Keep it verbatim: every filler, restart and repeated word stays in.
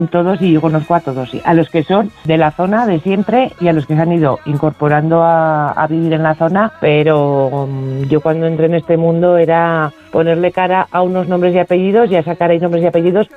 Todos, y yo conozco a todos, sí. A los que son de la zona de siempre y a los que se han ido incorporando a, a vivir en la zona, pero um, yo cuando entré en este mundo era ponerle cara a unos nombres y apellidos, y a esa cara y nombres y apellidos